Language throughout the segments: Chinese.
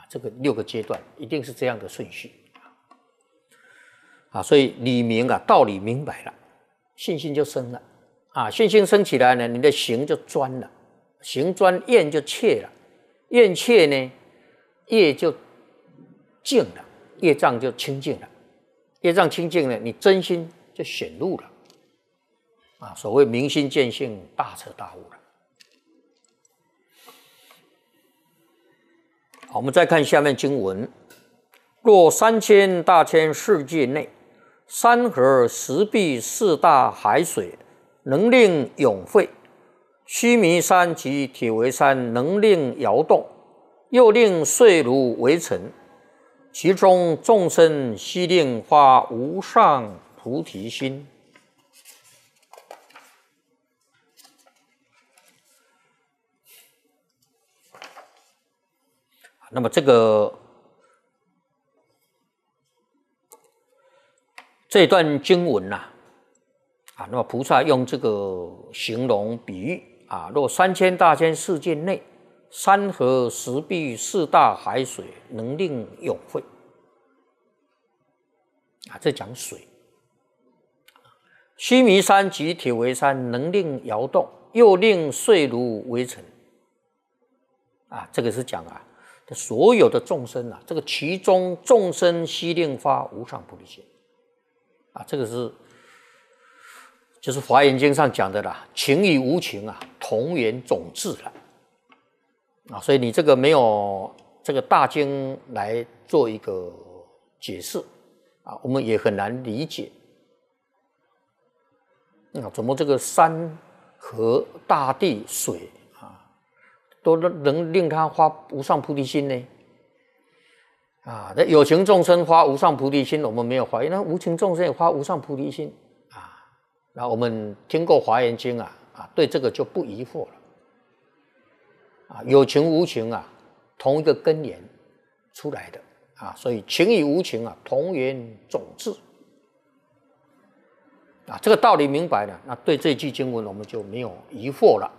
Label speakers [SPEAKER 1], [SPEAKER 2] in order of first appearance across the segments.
[SPEAKER 1] 这个6个阶段一定是这样的顺序啊，所以理明啊，道理明白了，信心就生了啊，信心生起来呢，你的行就专了，行专愿就切了，愿切呢，业就净了，业障就清净了，业障清净了，你真心就显露了啊，所谓明心见性，大彻大悟了。好，我们再看下面经文：若3000大千世界内，山河石壁四大海水，能令永废；须弥山及铁围山，能令摇动，又令碎如为尘。其中众生悉令发无上菩提心。那么这段经文呐，啊，那么菩萨用这个形容比喻啊，若3000大千世界内，山河石壁四大海水，能令永废啊，这讲水。须弥山及铁围山，能令摇动，又令碎如为尘啊，这个是讲啊。所有的众生啊，这个其中众生悉令发无上菩提心啊，这个就是《华严经》上讲的啦，情与无情啊，同源种智了啊，所以你这个没有这个大经来做一个解释啊，我们也很难理解啊，怎么这个山河大地水都能令他发无上菩提心呢？啊，那有情众生发无上菩提心，我们没有怀疑；那无情众生也发无上菩提心啊。那我们听过《华严经》对这个就不疑惑了啊。有情无情啊，同一个根源出来的啊，所以情与无情啊，同源种智啊。这个道理明白了，那对这句经文我们就没有疑惑了。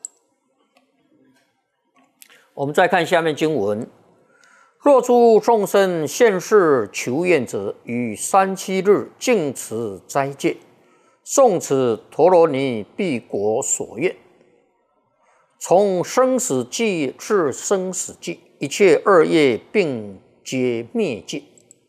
[SPEAKER 1] 我们再看下面经文：若诸众生现世求愿者，于3-7日净持斋戒，诵持陀罗尼毗国所愿，从生死际至生死际，一切恶业并皆灭尽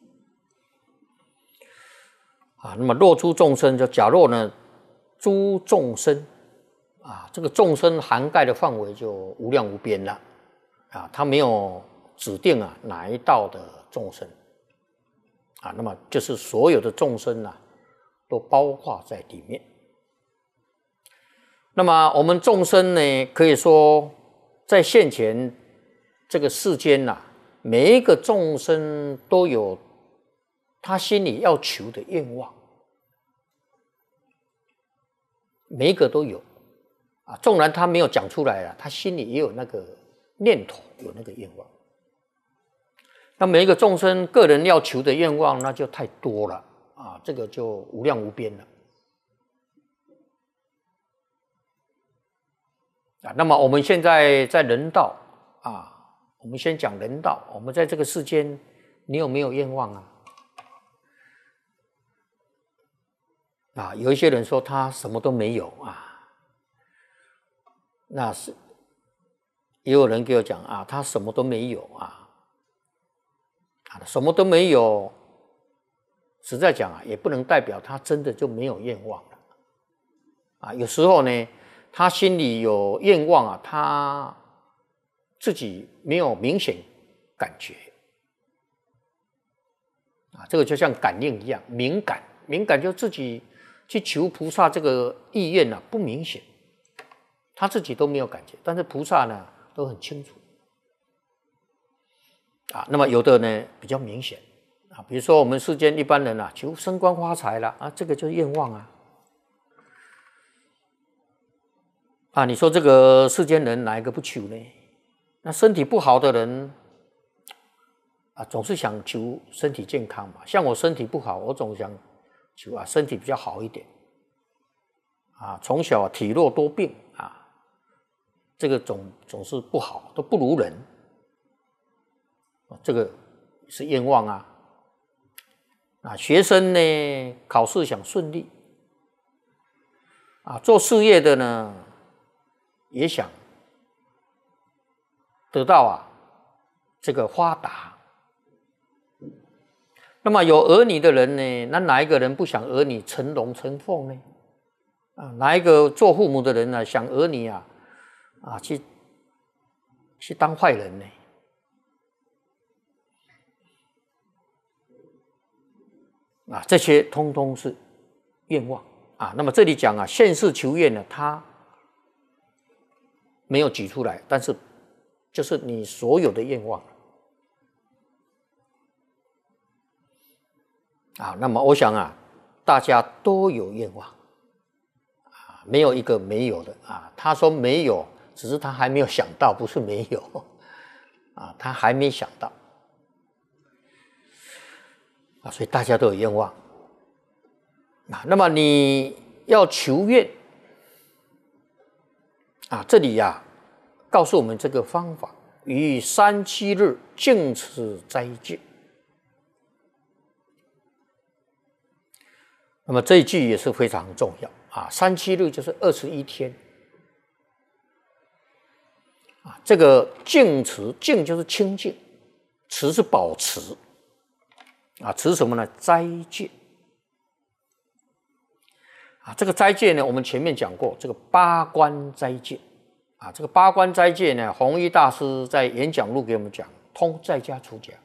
[SPEAKER 1] 啊。那么若诸众生，就假若呢，诸众生啊，这个众生涵盖的范围就无量无边了。啊，他没有指定啊哪一道的众生啊，那么就是所有的众生啊，都包括在里面。那么我们众生呢，可以说在现前这个世间呐，每一个众生都有他心里要求的愿望，每一个都有啊，纵然他没有讲出来了，他心里也有那个念头，有那个愿望。那每一个众生个人要求的愿望，那就太多了啊，这个就无量无边了啊。那么我们现在在人道啊，我们先讲人道，我们在这个世间，你有没有愿望啊？啊，有一些人说他什么都没有啊，那是。也有人给我讲啊，他什么都没有啊，什么都没有，实在讲啊，也不能代表他真的就没有愿望了啊。有时候呢，他心里有愿望啊，他自己没有明显感觉啊，这个就像感应一样，敏感就自己去求菩萨这个意愿啊，不明显，他自己都没有感觉，但是菩萨呢都很清楚啊。那么有的呢比较明显啊，比如说我们世间一般人啊，求升官发财了啊，这个就是愿望啊。啊，你说这个世间人哪一个不求呢？那身体不好的人啊，总是想求身体健康嘛。像我身体不好，我总想求啊身体比较好一点啊。从小体弱多病啊，这个总是不好，都不如人这个是愿望啊。学生呢，考试想顺利做事业的呢，也想得到这个发达。那么有儿女的人呢，那哪一个人不想儿女成龙成凤呢？哪一个做父母的人呢，想儿女去当坏人呢？这些通通是愿望那么这里讲现世求愿呢，他没有举出来，但是就是你所有的愿望那么我想大家都有愿望没有一个没有的他说没有，只是他还没有想到，不是没有他还没想到所以大家都有愿望那么你要求愿这里告诉我们这个方法：于3、7日净持斋戒。那么这一句也是非常重要3、7日就是21天这个净持，净就是清净，持是保持持什么呢？斋戒这个斋戒呢，我们前面讲过，这个八关斋戒这个八关斋戒呢，弘一大师在演讲录给我们讲，通在家出家。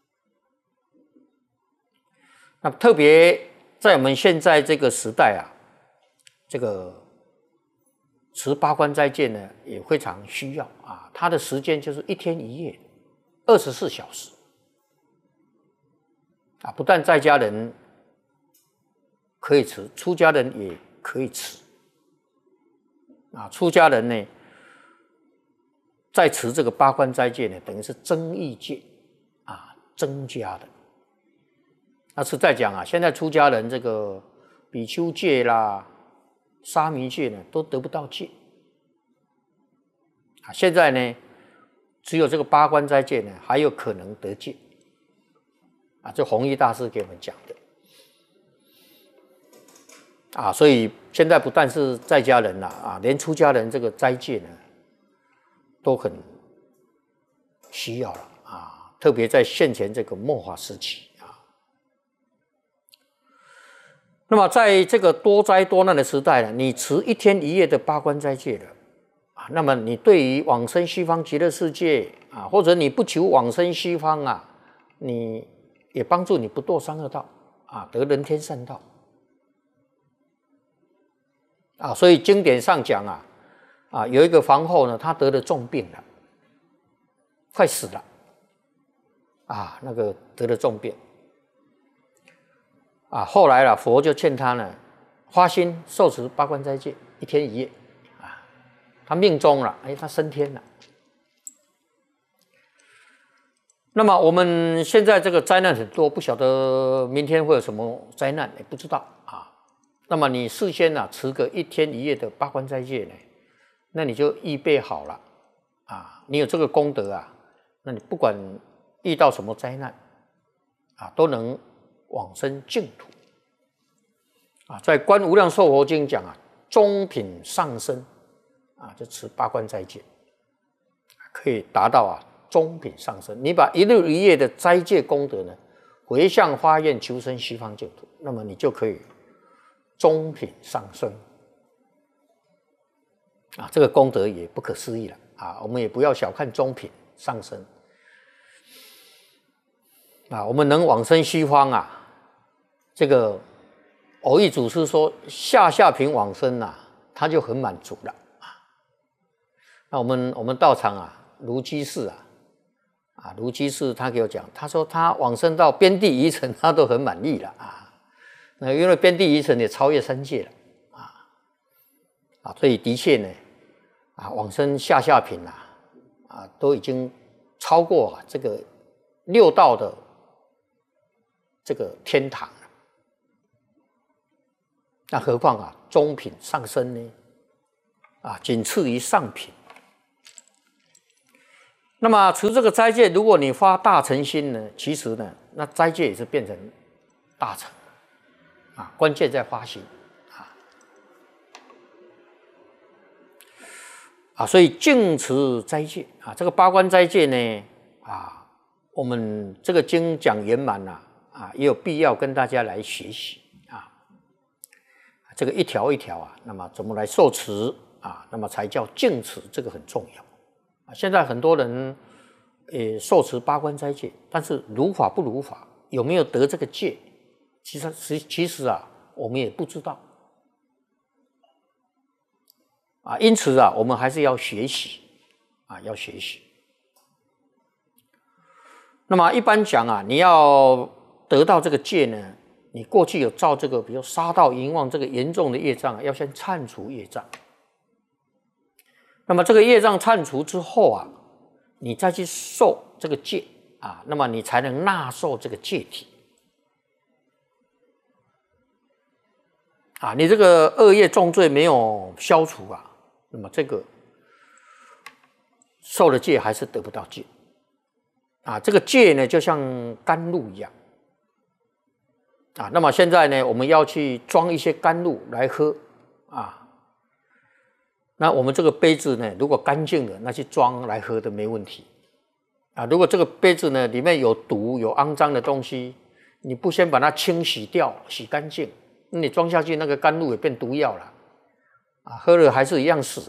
[SPEAKER 1] 那特别在我们现在这个时代这个持八关斋戒呢，也非常需要它的时间就是1天1夜，24小时不但在家人可以持，出家人也可以持出家人呢，在持这个八关斋戒呢，等于是增益戒增加的。那是在讲现在出家人这个比丘戒啦、沙弥戒呢，都得不到戒现在呢，只有这个八关斋戒呢，还有可能得戒这弘一大师给我们讲的所以现在不但是在家人连出家人这个斋戒呢，都很需要了特别在现前这个末法时期那么在这个多灾多难的时代呢，你持1天1夜的八关斋戒了那么你对于往生西方极乐世界或者你不求往生西方你也帮助你不堕三恶道得人天善道所以经典上讲有一个皇后呢，她得了重病了，快死了那个得了重病后来佛就劝她呢，发心受持八关斋戒1天1夜她命中了，她升天了。那么我们现在这个灾难很多，不晓得明天会有什么灾难，也不知道那么你事先持个1天1夜的八关斋戒呢，那你就预备好了你有这个功德那你不管遇到什么灾难都能往生净土在《观无量寿佛经》讲中品上生就持八关斋戒，可以达到中品上生。你把1日1夜的斋戒功德呢，回向发愿求生西方净土，那么你就可以中品上生这个功德也不可思议了我们也不要小看中品上生我们能往生西方这个偶益祖师说下品往生他就很满足了那我们道场卢居士卢居士他给我讲，他说他往生到边地疑尘他都很满意了那因为边地疑尘也超越3界了所以的确呢往生下品都已经超过这个6道的这个天堂了。那何况中品上生呢？仅次于上品。 那么持这个斋戒，如果你发大乘心呢，其实呢，那斋戒也是变成大乘啊，关键在发心所以净持斋戒啊，这个八关斋戒呢我们这个经讲圆满也有必要跟大家来学习这个一条一条那么怎么来受持那么才叫净持，这个很重要现在很多人受持八关斋戒，但是如法不如法，有没有得这个戒？其实我们也不知道因此我们还是要学习要学习。那么一般讲你要得到这个戒呢，你过去有造这个比如杀盗淫妄这个严重的业障要先忏除业障。那么这个业障忏除之后你再去受这个戒那么你才能纳受这个戒体你这个恶业重罪没有消除那么这个受了戒还是得不到戒这个戒呢就像甘露一样那么现在呢我们要去装一些甘露来喝那我们这个杯子呢如果干净的，那去装来喝的没问题如果这个杯子呢里面有毒有肮脏的东西，你不先把它清洗掉洗干净，你装下去那个甘露也变毒药了喝了还是一样死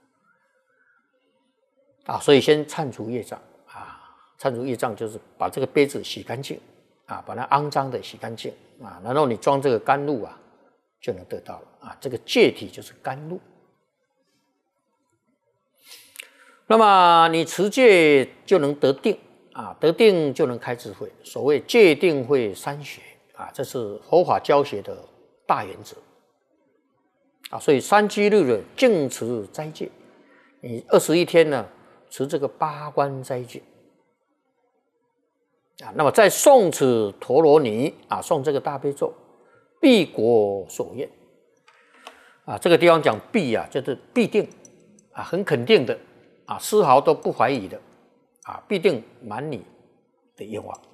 [SPEAKER 1] 所以先忏除业障忏除业障就是把这个杯子洗干净把它肮脏的洗干净然后你装这个甘露就能得到了这个戒体就是甘露。那么你持戒就能得定得定就能开智慧，所谓戒定慧三学这是佛法教学的大原则所以37日的净持斋戒，你21天呢持这个八关斋戒那么在诵此陀罗尼诵这个大悲咒，必果所愿这个地方讲必就是必定很肯定的丝毫都不怀疑的必定满你的愿望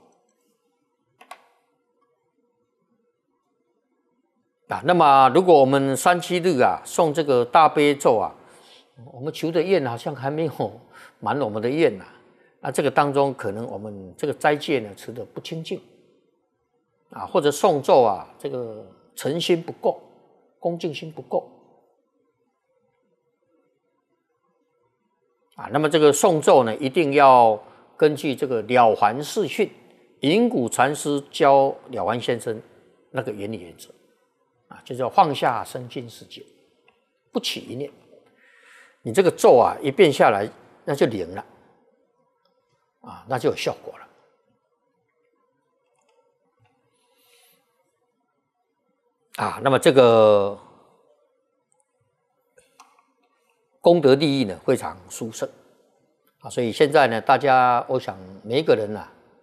[SPEAKER 1] 那么如果我们37日诵这个大悲咒我们求的愿好像还没有满我们的愿这个当中可能我们这个斋戒呢持得不清净或者诵咒这个诚心不够，恭敬心不够那么这个诵咒呢一定要根据这个了凡四训隐谷禅师教了凡先生那个原理原则就叫放下身心世界，不起一念，你这个咒一变下来那就灵了那就有效果了那么这个功德利益呢非常殊胜所以现在呢大家我想每一个人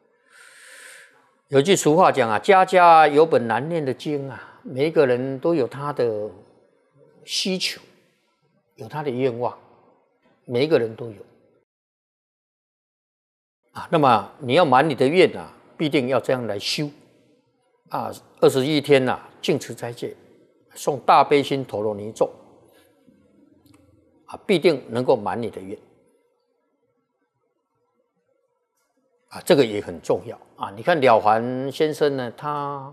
[SPEAKER 1] 有句俗话讲家家有本难念的经每一个人都有他的需求，有他的愿望，每一个人都有那么你要满你的愿必定要这样来修21天净持斋戒，诵大悲心陀罗尼咒必定能够满你的愿这个也很重要你看了凡先生呢，他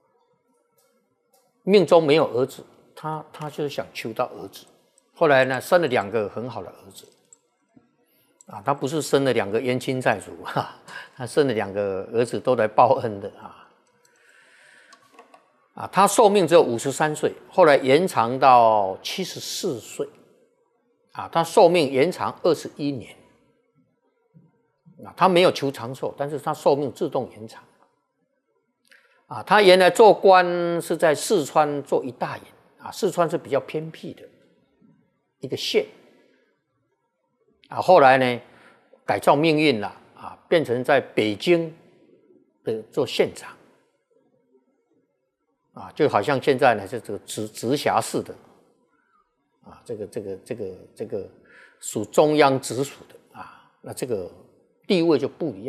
[SPEAKER 1] 命中没有儿子，他就是想求到儿子，后来呢生了2个很好的儿子他不是生了2个冤亲债主他生了2个儿子都来报恩的他寿命只有53岁，后来延长到74岁他寿命延长21年他没有求长寿，但是他寿命自动延长他原来做官是在四川做一大员四川是比较偏僻的一个县后来呢改造命运了变成在北京的做县长就好像现在呢是这个直辖市的这个属中央直属的那这个地位就不一样。